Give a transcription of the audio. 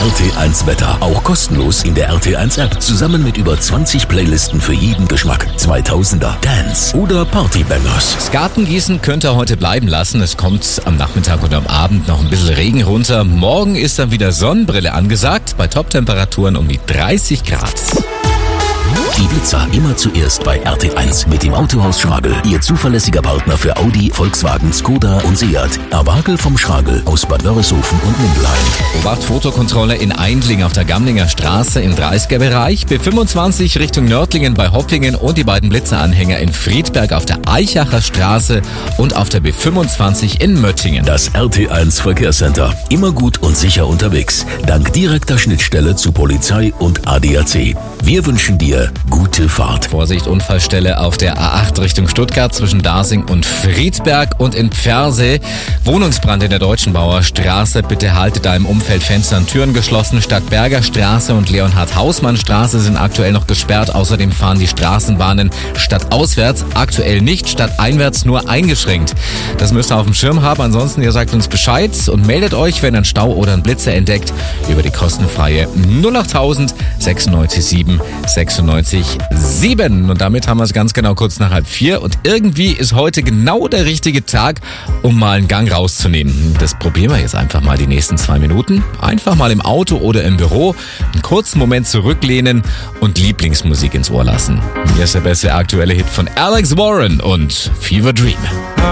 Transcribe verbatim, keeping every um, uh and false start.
R T eins Wetter. Auch kostenlos in der R T eins App. Zusammen mit über zwanzig Playlisten für jeden Geschmack. zweitausender, Dance oder Partybangers. Das Gartengießen könnt ihr heute bleiben lassen. Es kommt am Nachmittag und am Abend noch ein bisschen Regen runter. Morgen ist dann wieder Sonnenbrille angesagt. Bei Top-Temperaturen um die dreißig Grad. Die Blitzer immer zuerst bei R T eins mit dem Autohaus Schragel. Ihr zuverlässiger Partner für Audi, Volkswagen, Skoda und Seat. Erwagel vom Schragel aus Bad Wörishofen und Mindelheim. Obacht Fotokontrolle in Eindling auf der Gamlinger Straße im dreißiger Bereich. B fünfundzwanzig Richtung Nördlingen bei Hoppingen und die beiden Blitzeranhänger in Friedberg auf der Eichacher Straße und auf der B fünfundzwanzig in Möttingen. Das R T eins Verkehrscenter. Immer gut und sicher unterwegs. Dank direkter Schnittstelle zu Polizei und A D A C. Wir wünschen dir gute Fahrt. Vorsicht, Unfallstelle auf der A acht Richtung Stuttgart zwischen Dasing und Friedberg und in Pfersee. Wohnungsbrand in der Deutschenbauer Straße. Bitte haltet da im Umfeld Fenster und Türen geschlossen. Stadtberger Straße und Leonhard-Hausmann-Straße sind aktuell noch gesperrt. Außerdem fahren die Straßenbahnen stadtauswärts aktuell nicht, stadteinwärts nur eingeschränkt. Das müsst ihr auf dem Schirm haben. Ansonsten, ihr sagt uns Bescheid und meldet euch, wenn ihr einen Stau oder einen Blitzer entdeckt, über die kostenfreie null achttausend sechsundneunzig sieben sechsundneunzig sieben. Und damit haben wir es ganz genau kurz nach halb vier. Und irgendwie ist heute genau der richtige Tag, um mal einen Gang rauszunehmen. Das probieren wir jetzt einfach mal die nächsten zwei Minuten. Einfach mal im Auto oder im Büro einen kurzen Moment zurücklehnen und Lieblingsmusik ins Ohr lassen. Hier ist der beste aktuelle Hit von Alex Warren und Fever Dream.